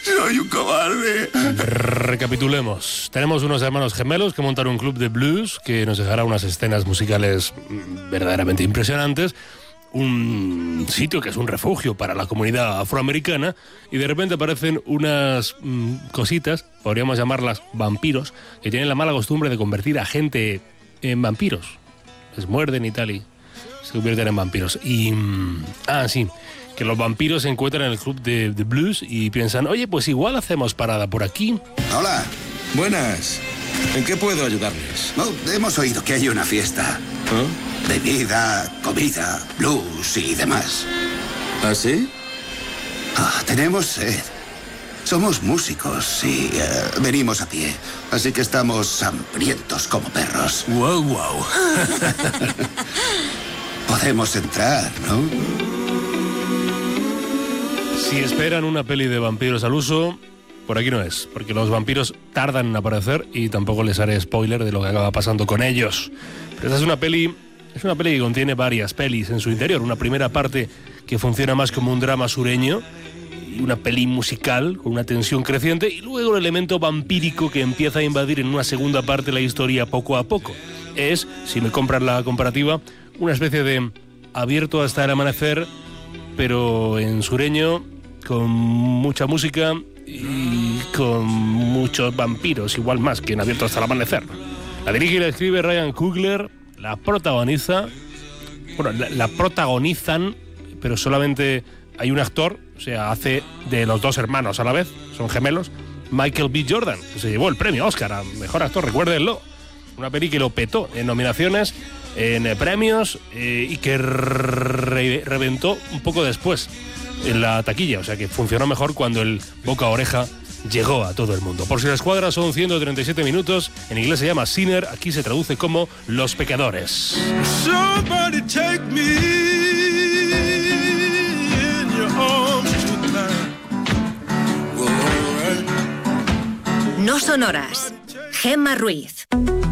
Soy un cobarde. Recapitulemos. Tenemos unos hermanos gemelos que montan un club de blues que nos dejará unas escenas musicales verdaderamente impresionantes. Un sitio que es un refugio para la comunidad afroamericana, y de repente aparecen unas cositas, podríamos llamarlas vampiros, que tienen la mala costumbre de convertir a gente en vampiros. Les muerden y tal y se convierten en vampiros. Y sí, que los vampiros se encuentran en el club de blues y piensan, oye, pues igual hacemos parada por aquí. Hola. Buenas. ¿En qué puedo ayudarles? Oh, hemos oído que hay una fiesta. Bebida, comida, blues y demás. ¿Ah, sí? Tenemos sed. Somos músicos y venimos a pie. Así que estamos hambrientos como perros. Wow. Podemos entrar, ¿no? Si esperan una peli de vampiros al uso, por aquí no es, porque los vampiros tardan en aparecer y tampoco les haré spoiler de lo que acaba pasando con ellos. Pero esta es una peli que contiene varias pelis en su interior. Una primera parte que funciona más como un drama sureño, y una peli musical con una tensión creciente, y luego el elemento vampírico que empieza a invadir en una segunda parte la historia poco a poco. Es, si me compran la comparativa, una especie de Abierto hasta el amanecer, pero en sureño, con mucha música y con muchos vampiros, igual más que en Abierto hasta el amanecer. La dirige y la escribe Ryan Coogler, la protagonizan, pero solamente hay un actor, o sea, hace de los dos hermanos a la vez, son gemelos, Michael B. Jordan, que se llevó el premio Oscar a Mejor Actor, recuérdenlo. Una peli que lo petó en nominaciones, en premios, y que reventó un poco después en la taquilla, o sea que funcionó mejor cuando el boca a oreja llegó a todo el mundo. Por si la escuadra son 137 minutos, en inglés se llama Sinner, aquí se traduce como Los Pecadores. Somebody take me in your arms tonight. No son horas. Gemma Ruiz.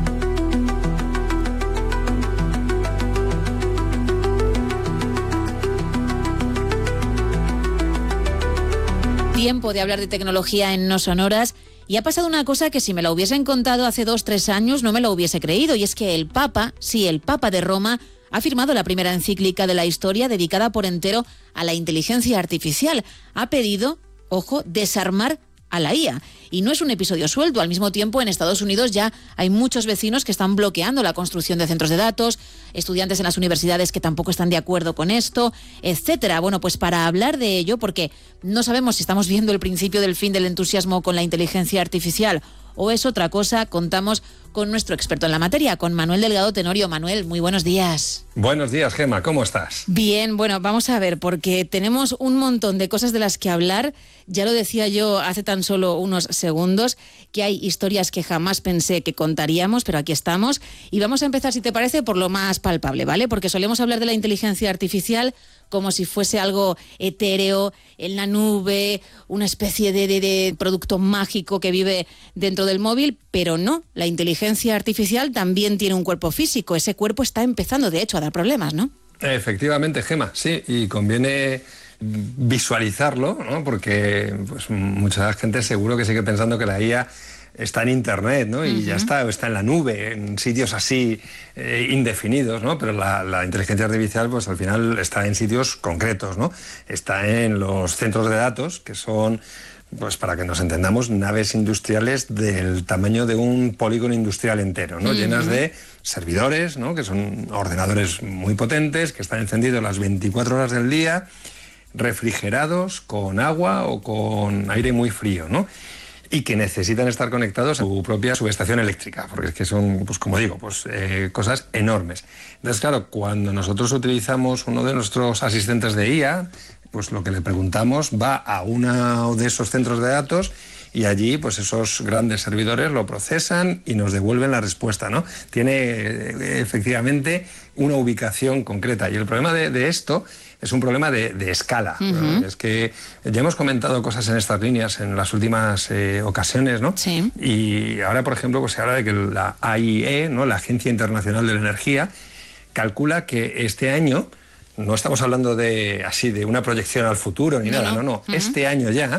Tiempo de hablar de tecnología en No Sonoras, y ha pasado una cosa que si me la hubiesen contado hace 2-3 años no me lo hubiese creído, y es que el Papa de Roma, ha firmado la primera encíclica de la historia dedicada por entero a la inteligencia artificial. Ha pedido, ojo, desarmar a la IA. Y no es un episodio suelto. Al mismo tiempo, en Estados Unidos ya hay muchos vecinos que están bloqueando la construcción de centros de datos, estudiantes en las universidades que tampoco están de acuerdo con esto, etcétera. Bueno, pues para hablar de ello, porque no sabemos si estamos viendo el principio del fin del entusiasmo con la inteligencia artificial o es otra cosa, contamos con nuestro experto en la materia, con Manuel Delgado Tenorio. Manuel, muy buenos días. Buenos días, Gemma, ¿cómo estás? Bien, bueno, vamos a ver, porque tenemos un montón de cosas de las que hablar. Ya lo decía yo hace tan solo unos segundos, que hay historias que jamás pensé que contaríamos, pero aquí estamos. Y vamos a empezar, si te parece, por lo más palpable, ¿vale? Porque solemos hablar de la inteligencia artificial como si fuese algo etéreo, en la nube, una especie de producto mágico que vive dentro del móvil, pero no, la inteligencia artificial también tiene un cuerpo físico. Ese cuerpo está empezando, de hecho, a dar problemas, ¿no? Efectivamente, Gemma, sí, y conviene visualizarlo, ¿no? Porque pues, mucha gente seguro que sigue pensando que la IA está en Internet, ¿no? Y ya está, o está en la nube, en sitios así indefinidos, ¿no? Pero la inteligencia artificial, pues al final está en sitios concretos, ¿no? Está en los centros de datos, que son, pues para que nos entendamos, naves industriales del tamaño de un polígono industrial entero, ¿no? Llenas de servidores, ¿no? Que son ordenadores muy potentes, que están encendidos las 24 horas del día, refrigerados con agua o con aire muy frío, ¿no? Y que necesitan estar conectados a su propia subestación eléctrica, porque es que son, pues como digo, pues cosas enormes. Entonces, claro, cuando nosotros utilizamos uno de nuestros asistentes de IA, pues lo que le preguntamos va a uno de esos centros de datos y allí, pues esos grandes servidores lo procesan y nos devuelven la respuesta, ¿no? Tiene efectivamente una ubicación concreta. Y el problema de esto es un problema de escala. Es que ya hemos comentado cosas en estas líneas en las últimas ocasiones, ¿no? Sí. Y ahora, por ejemplo, pues se habla de que la AIE, ¿no? La Agencia Internacional de la Energía, calcula que este año, no estamos hablando de una proyección al futuro ni nada, no. Este año ya